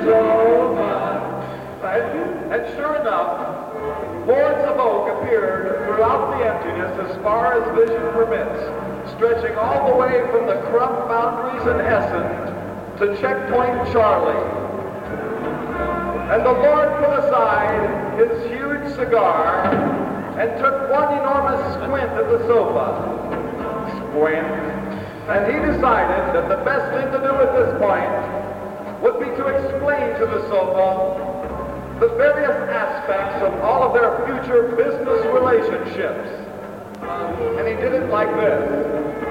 And sure enough, boards of oak appeared throughout the emptiness as far as vision permits, stretching all the way from the Crump boundaries in Essen to Checkpoint Charlie. And the Lord put aside his huge cigar and took one enormous squint at the sofa. Squint. And he decided that the best thing to do at this point would be to explain to the sofa the various aspects of all of their future business relationships. And he did it like this.